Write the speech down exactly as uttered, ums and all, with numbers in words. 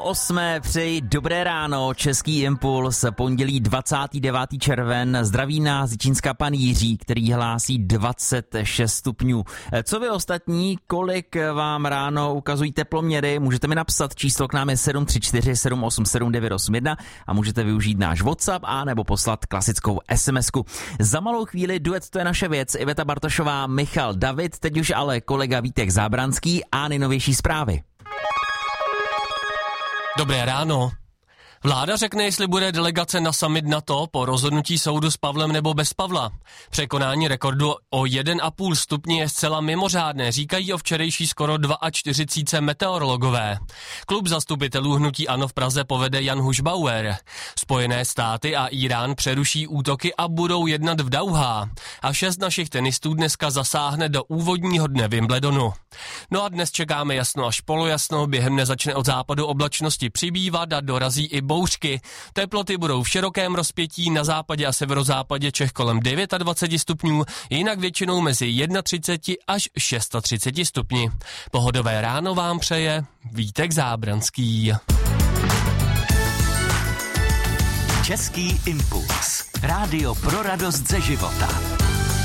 Osmé přeji dobré ráno, Český impuls, pondělí dvacátého devátého červen, zdraví nás Děčínska pan Jiří, který hlásí dvacet šest stupňů. Co vy ostatní, kolik vám ráno ukazují teploměry, můžete mi napsat, číslo k nám je sedm tři čtyři sedm osm sedm devět osm jedna a můžete využít náš WhatsApp a nebo poslat klasickou SMSku. Za malou chvíli duet To je naše věc, Iveta Bartošová, Michal David, teď už ale kolega Vítek Zábranský a nejnovější zprávy. Dobré ráno. Vláda řekne, jestli bude delegace na summit NATO po rozhodnutí soudu s Pavlem nebo bez Pavla. Překonání rekordu o jeden a půl stupni je zcela mimořádné, říkají o včerejší skoro čtyřicet dva meteorologové. Klub zastupitelů hnutí ANO v Praze povede Jan Hušbauer. Spojené státy a Irán přeruší útoky a budou jednat v Dauhá. A šest našich tenistů dneska zasáhne do úvodního dne Wimbledonu. No a dnes čekáme jasno až polojasno, během dne začne od západu oblačnosti přibývat a dorazí i bouřky. Teploty budou v širokém rozpětí, na západě a severozápadě Čech kolem dvacet devět stupňů, jinak většinou mezi třicet jedna až třicet šest stupni. Pohodové ráno vám přeje Vítek Zábranský. Český impuls. Rádio pro radost ze života.